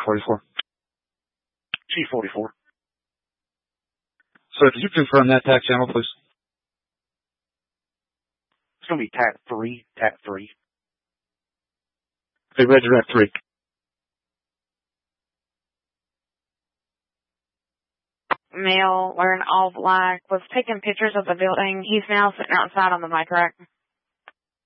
G44. G44. Sir, could you confirm that tax channel, please? It's going to be TAC 3. TAC 3. Okay, redirect 3. Male wearing all black was taking pictures of the building. He's now sitting outside on the bike rack.